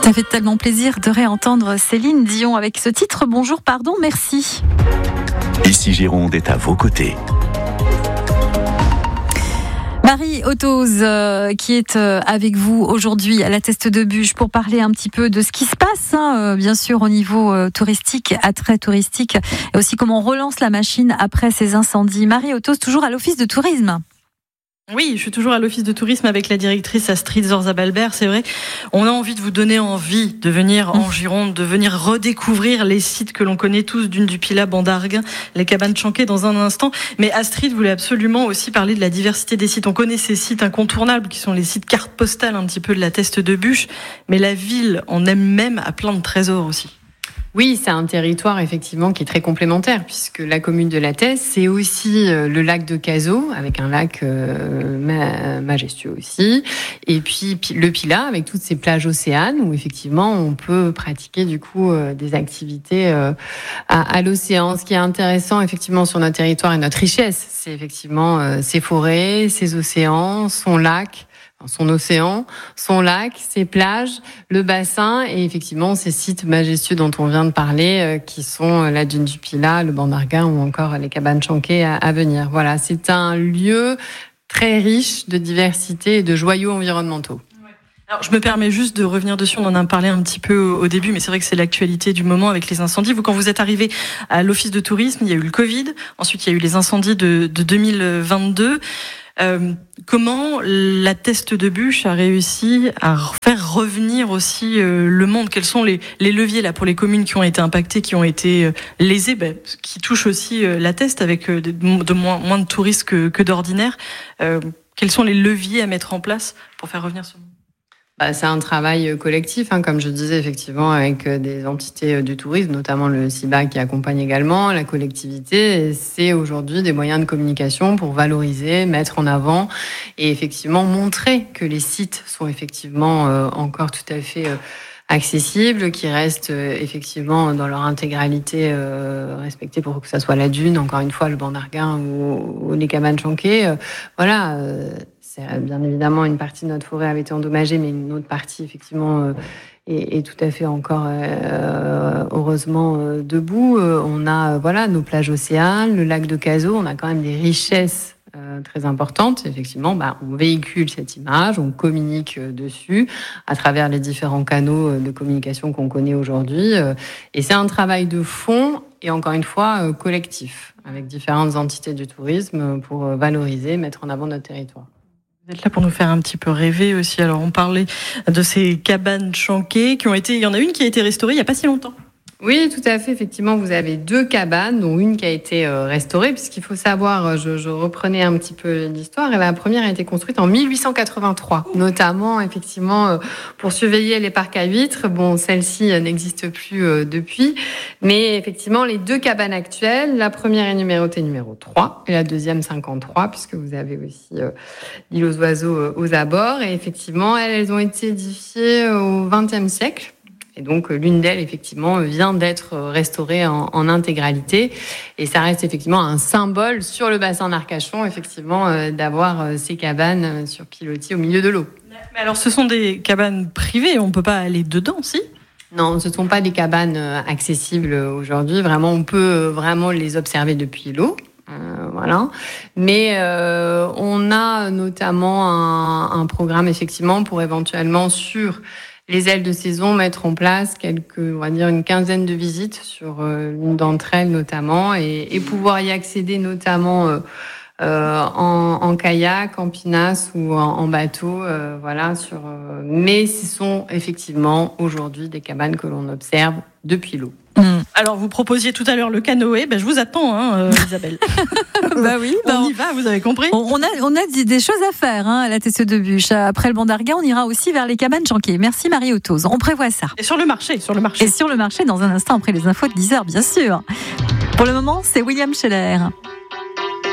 Ça fait tellement plaisir de réentendre Céline Dion avec ce titre. Bonjour, pardon, merci. Ici Gironde est à vos côtés. Marie Ottoz qui est avec vous aujourd'hui à la Teste de Buch pour parler un petit peu de ce qui se passe, bien sûr au niveau touristique, attrait touristique, et aussi comment on relance la machine après ces incendies. Marie Ottoz, toujours à l'Office de tourisme. Oui, je suis toujours à l'Office de tourisme avec la directrice Astrid Zorza-Balbert. C'est vrai, on a envie de vous donner envie de venir en Gironde, de venir redécouvrir les sites que l'on connaît tous, Dunes du Pilat, Banc d'Arguin, les cabanes Chanquet dans un instant. Mais Astrid voulait absolument aussi parler de la diversité des sites. On connaît ces sites incontournables qui sont les sites carte postale un petit peu de la Teste de Buch, mais la ville en elle-même a plein de trésors aussi. Oui, c'est un territoire effectivement qui est très complémentaire puisque la commune de la Teste, c'est aussi le lac de Cazaux avec un lac majestueux aussi, et puis le Pilat avec toutes ces plages océanes où effectivement on peut pratiquer du coup des activités à l'océan. Ce qui est intéressant effectivement sur notre territoire et notre richesse, c'est effectivement ses forêts, ses océans, son lac, son océan, son lac, ses plages, le bassin et effectivement ces sites majestueux dont on vient de parler qui sont la Dune du Pilat, le Banc d'Arguin ou encore les cabanes Chanquet à venir. Voilà, c'est un lieu très riche de diversité et de joyaux environnementaux. Alors, je me permets juste de revenir dessus, on en a parlé un petit peu au début, mais c'est vrai que c'est l'actualité du moment avec les incendies. Vous, quand vous êtes arrivé à l'Office de tourisme, il y a eu le Covid, ensuite il y a eu les incendies de 2022. Comment la Teste de Buch a réussi à faire revenir aussi le monde? Quels sont les leviers là pour les communes qui ont été impactées, qui ont été lésées, qui touchent aussi la Teste avec moins de touristes que d'ordinaire? Quels sont les leviers à mettre en place pour faire revenir ce monde? C'est un travail collectif, comme je disais, effectivement, avec des entités du tourisme, notamment le CIBA qui accompagne également la collectivité. C'est aujourd'hui des moyens de communication pour valoriser, mettre en avant et effectivement montrer que les sites sont effectivement encore tout à fait accessibles, qui restent effectivement dans leur intégralité respectés pour que ça soit la Dune, encore une fois, le Banc d'Arguin ou les cabanes Chanquet. Bien évidemment, une partie de notre forêt avait été endommagée, mais une autre partie, effectivement, est tout à fait encore, heureusement, debout. On a nos plages océanes, le lac de Cazaux. On a quand même des richesses très importantes. Effectivement, on véhicule cette image, on communique dessus à travers les différents canaux de communication qu'on connaît aujourd'hui. Et c'est un travail de fond et, encore une fois, collectif, avec différentes entités du tourisme pour valoriser, mettre en avant notre territoire. Vous êtes là pour nous faire un petit peu rêver aussi. Alors, on parlait de ces cabanes Chanquet il y en a une qui a été restaurée il n'y a pas si longtemps. Oui, tout à fait. Effectivement, vous avez 2 cabanes, dont une qui a été restaurée, puisqu'il faut savoir, je reprenais un petit peu l'histoire, et la première a été construite en 1883, notamment, effectivement, pour surveiller les parcs à huîtres. Bon, celle-ci n'existe plus depuis, mais effectivement, les 2 cabanes actuelles, la première est numérotée numéro 3, et la deuxième 53, puisque vous avez aussi l'île aux oiseaux aux abords, et effectivement, elles ont été édifiées au XXe siècle. Et donc, l'une d'elles, effectivement, vient d'être restaurée en intégralité. Et ça reste effectivement un symbole sur le bassin d'Arcachon, effectivement, d'avoir ces cabanes sur pilotis au milieu de l'eau. Mais alors, ce sont des cabanes privées, on ne peut pas aller dedans, si ? Non, ce ne sont pas des cabanes accessibles aujourd'hui. Vraiment, on peut vraiment les observer depuis l'eau. Voilà. Mais on a notamment un programme, effectivement, pour éventuellement sur les ailes de saison, mettre en place une quinzaine de visites sur l'une d'entre elles notamment, et pouvoir y accéder notamment en kayak, en pinasse ou en bateau, mais ce sont effectivement aujourd'hui des cabanes que l'on observe depuis l'eau. Alors, vous proposiez tout à l'heure le canoë. Je vous attends, Isabelle. Oui, on y va, vous avez compris. On a des choses à faire à la Teste de Buch. Après le Banc d'Arguin, on ira aussi vers les cabanes Chanquet. Merci Marie Ottoz. On prévoit ça. Et sur le marché. Et sur le marché dans un instant après les infos de 10h, bien sûr. Pour le moment, c'est William Scheller.